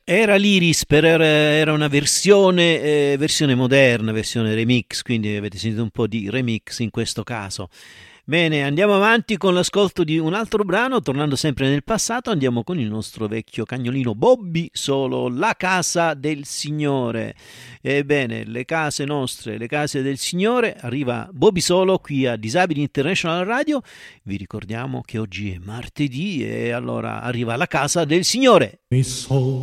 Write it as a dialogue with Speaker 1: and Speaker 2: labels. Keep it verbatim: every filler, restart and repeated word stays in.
Speaker 1: Era l'Iris, però era, era una versione, eh, versione moderna, versione remix, quindi avete sentito un po' di remix in questo caso. Bene, andiamo avanti con l'ascolto di un altro brano, tornando sempre nel passato, andiamo con il nostro vecchio cagnolino Bobby Solo, La casa del Signore. Ebbene, le case nostre, le case del Signore, arriva Bobby Solo qui a Disabili International Radio. Vi ricordiamo che oggi è martedì e allora arriva la casa del Signore.
Speaker 2: Mi sol